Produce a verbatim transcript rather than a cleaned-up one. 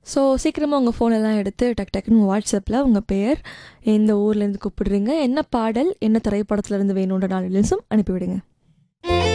So சீக்கிரமாக உங்கள் ஃபோனெல்லாம் எடுத்து டக் டக்குன்னு வாட்ஸ்அப்பில் உங்கள் பெயர், எந்த ஊர்லேருந்து கூப்பிடுறீங்க, என்ன பாடல், என்ன திரைப்படத்துலேருந்து வேணுன்ற நாலு நிமிஷம் அனுப்பிவிடுங்க.